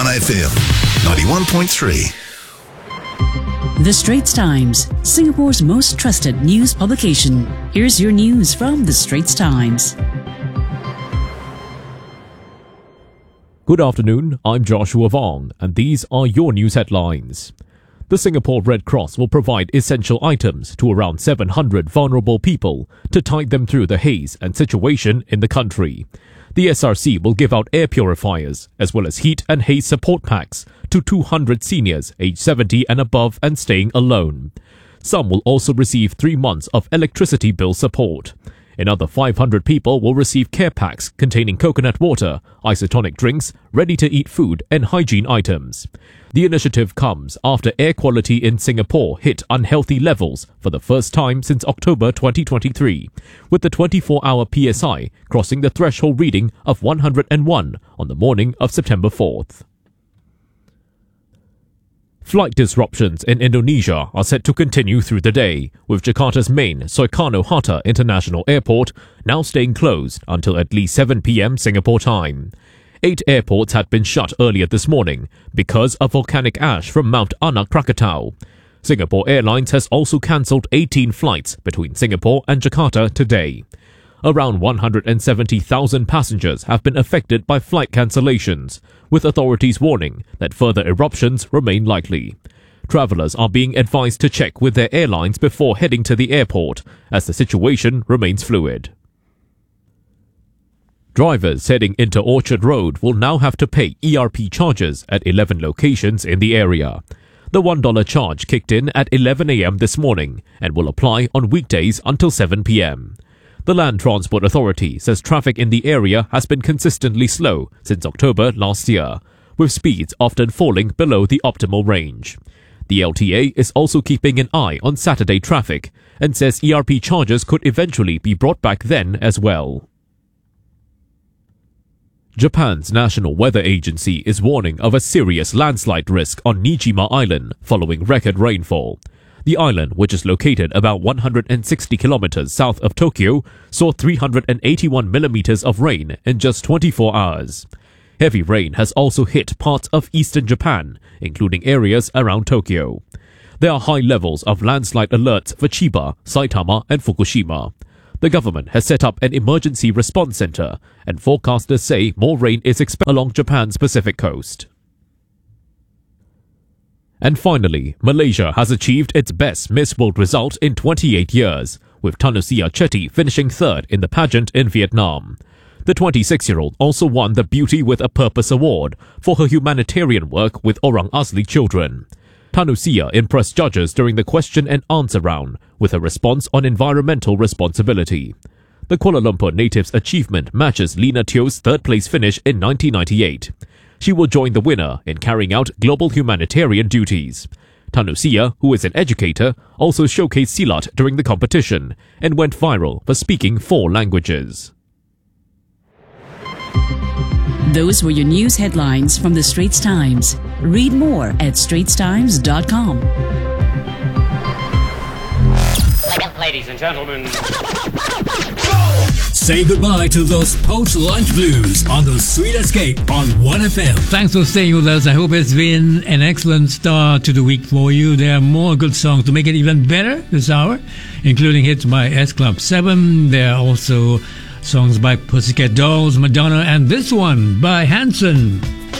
1FM 91.3. The Straits Times, Singapore's most trusted news publication. Here's your news from The Straits Times. Good afternoon, I'm Joshua Vong, and these are your news headlines. The Singapore Red Cross will provide essential items to around 700 vulnerable people to tide them through the haze and situation in the country. The SRC will give out air purifiers, as well as heat and haze support packs, to 200 seniors aged 70 and above and staying alone. Some will also receive 3 months of electricity bill support. Another 500 people will receive care packs containing coconut water, isotonic drinks, ready-to-eat food and hygiene items. The initiative comes after air quality in Singapore hit unhealthy levels for the first time since October 2023, with the 24-hour PSI crossing the threshold reading of 101 on the morning of September 4th. Flight disruptions in Indonesia are set to continue through the day, with Jakarta's main Soekarno-Hatta International Airport now staying closed until at least 7 p.m. Singapore time. 8 airports had been shut earlier this morning because of volcanic ash from Mount Anak Krakatau. Singapore Airlines has also cancelled 18 flights between Singapore and Jakarta today. Around 170,000 passengers have been affected by flight cancellations, with authorities warning that further eruptions remain likely. Travellers are being advised to check with their airlines before heading to the airport, as the situation remains fluid. Drivers heading into Orchard Road will now have to pay ERP charges at 11 locations in the area. The $1 charge kicked in at 11 a.m. this morning and will apply on weekdays until 7 p.m. The Land Transport Authority says traffic in the area has been consistently slow since October last year, with speeds often falling below the optimal range. The LTA is also keeping an eye on Saturday traffic and says ERP charges could eventually be brought back then as well. Japan's National Weather Agency is warning of a serious landslide risk on Niijima Island following record rainfall. The island, which is located about 160 kilometers south of Tokyo, saw 381 millimeters of rain in just 24 hours. Heavy rain has also hit parts of eastern Japan, including areas around Tokyo. There are high levels of landslide alerts for Chiba, Saitama and Fukushima. The government has set up an emergency response center, and forecasters say more rain is expected along Japan's Pacific coast. And finally, Malaysia has achieved its best Miss World result in 28 years, with Tanusia Chetty finishing third in the pageant in Vietnam. The 26-year-old also won the Beauty with a Purpose award for her humanitarian work with Orang Asli children. Tanusia impressed judges during the question and answer round with her response on environmental responsibility. The Kuala Lumpur native's achievement matches Lena Teo's third-place finish in 1998. She will join the winner in carrying out global humanitarian duties. Tanusia, who is an educator, also showcased Silat during the competition and went viral for speaking 4 languages. Those were your news headlines from The Straits Times. Read more at straitstimes.com. Ladies and gentlemen, say goodbye to those post-lunch blues on the Sweet Escape on 1FM. Thanks for staying with us. I hope it's been an excellent start to the week for you. There are more good songs to make it even better this hour, including hits by S Club 7. There are also songs by Pussycat Dolls, Madonna, and this one by Hanson.